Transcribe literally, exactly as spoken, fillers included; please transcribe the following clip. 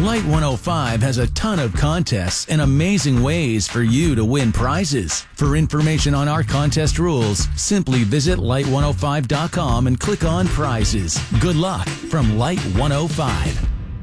Light one oh five has a ton of contests and amazing ways for you to win prizes. For information on our contest rules, simply visit light one oh five dot com and click on prizes. Good luck from Light one oh five.